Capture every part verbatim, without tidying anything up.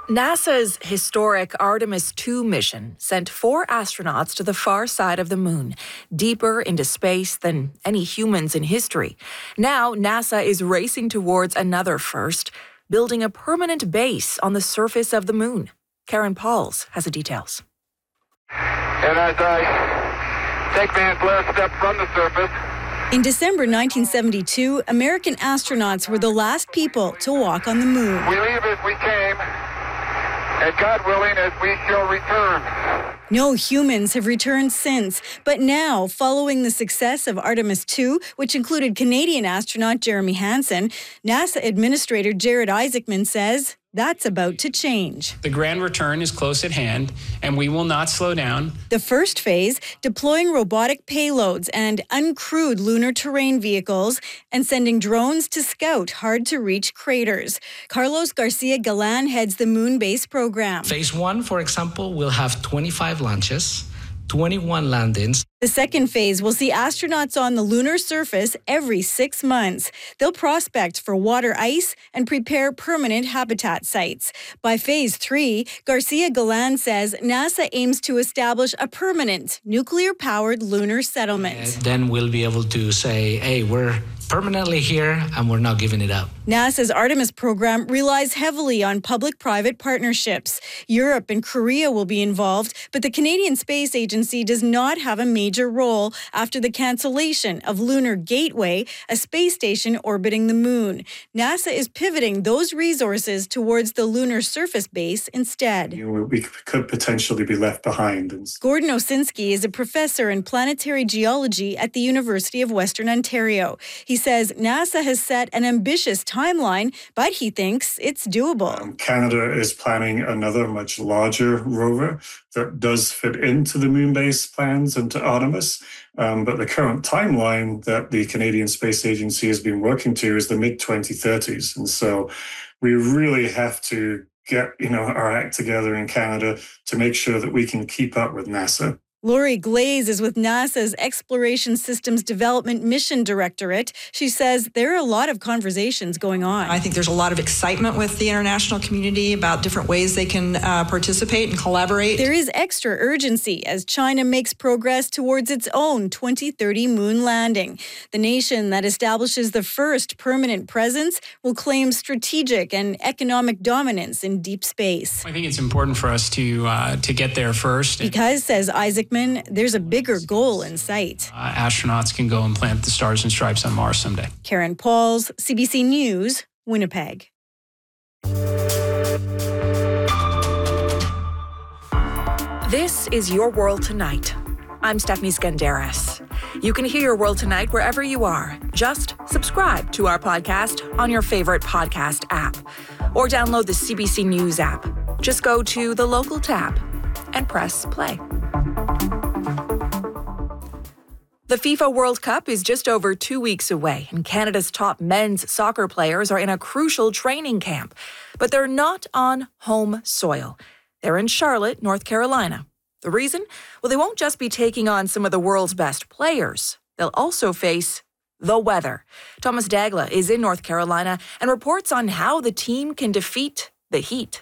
NASA's historic Artemis two mission sent four astronauts to the far side of the moon, deeper into space than any humans in history. Now, NASA is racing towards another first, building a permanent base on the surface of the moon. Karen Pauls has the details. And as I take Van Blair step from the surface. In December nineteen seventy-two, American astronauts were the last people to walk on the moon. We leave as we came, and God willing, as we shall return. No humans have returned since, but now, following the success of Artemis two, which included Canadian astronaut Jeremy Hansen, NASA Administrator Jared Isaacman says that's about to change. The grand return is close at hand, and we will not slow down. The first phase, deploying robotic payloads and uncrewed lunar terrain vehicles and sending drones to scout hard-to-reach craters. Carlos Garcia Galan heads the moon base program. Phase one, for example, will have twenty-five launches, twenty-one landings. The second phase will see astronauts on the lunar surface every six months. They'll prospect for water ice and prepare permanent habitat sites. By phase three, Garcia Galan says NASA aims to establish a permanent nuclear-powered lunar settlement. And then we'll be able to say, hey, we're permanently here and we're not giving it up. NASA's Artemis program relies heavily on public-private partnerships. Europe and Korea will be involved, but the Canadian Space Agency does not have a major role after the cancellation of Lunar Gateway, a space station orbiting the moon. NASA is pivoting those resources towards the lunar surface base instead. You know, we could potentially be left behind. Gordon Osinski is a professor in planetary geology at the University of Western Ontario. He says NASA has set an ambitious timeline, but he thinks it's doable. Um, Canada is planning another much larger rover that does fit into the moon base plans and to Artemis. Um, but the current timeline that the Canadian Space Agency has been working to is the mid twenty thirties. And so we really have to get, you know, our act together in Canada to make sure that we can keep up with NASA. Lori Glaze is with NASA's Exploration Systems Development Mission Directorate. She says there are a lot of conversations going on. I think there's a lot of excitement with the international community about different ways they can uh, participate and collaborate. There is extra urgency as China makes progress towards its own twenty thirty moon landing. The nation that establishes the first permanent presence will claim strategic and economic dominance in deep space. I think it's important for us to uh, to get there first. Because, says Isaac, there's a bigger goal in sight. Uh, astronauts can go and plant the stars and stripes on Mars someday. Karen Pauls, C B C News, Winnipeg. This is Your World Tonight. I'm Stephanie Skandaris. You can hear Your World Tonight wherever you are. Just subscribe to our podcast on your favorite podcast app or download the C B C News app. Just go to the local tab and press play. The FIFA World Cup is just over two weeks away, and Canada's top men's soccer players are in a crucial training camp. But they're not on home soil. They're in Charlotte, North Carolina. The reason? Well, they won't just be taking on some of the world's best players. They'll also face the weather. Thomas Dagla is in North Carolina and reports on how the team can defeat the heat.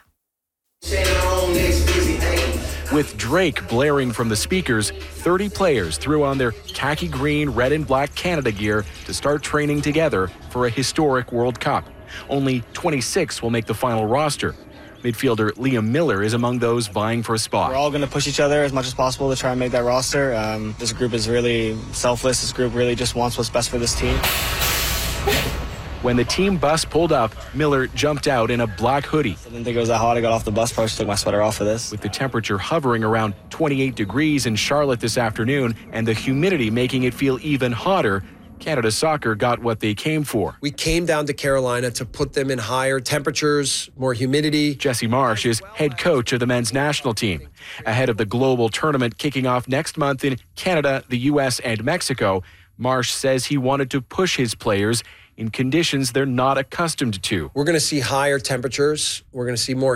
With Drake blaring from the speakers, thirty players threw on their khaki green, red and black Canada gear to start training together for a historic World Cup. Only twenty-six will make the final roster. Midfielder Liam Miller is among those vying for a spot. We're all going to push each other as much as possible to try and make that roster. Um, this group is really selfless. This group really just wants what's best for this team. When the team bus pulled up, Miller jumped out in a black hoodie. I didn't think it was that hot. I got off the bus, probably took my sweater off for this. With the temperature hovering around twenty-eight degrees in Charlotte this afternoon and the humidity making it feel even hotter, Canada Soccer got what they came for. We came down to Carolina to put them in higher temperatures, more humidity. Jesse Marsh is head coach of the men's national team. Ahead of the global tournament kicking off next month in Canada, the U S, and Mexico, Marsh says he wanted to push his players in conditions they're not accustomed to. We're going to see higher temperatures. We're going to see more